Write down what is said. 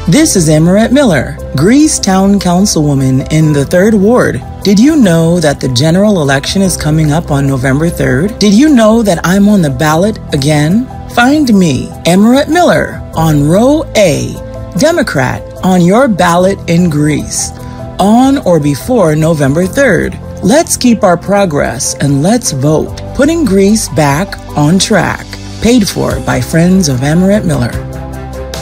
This is Amaret Miller, Greece Town Councilwoman in the 3rd Ward. Did you know that the general election is coming up on November 3rd? Did you know that I'm on the ballot again? Find me, Amaret Miller, on row A, Democrat, on your ballot in Greece, on or before November 3rd. Let's keep our progress and let's vote, putting Greece back on track. Paid for by friends of Amaret Miller.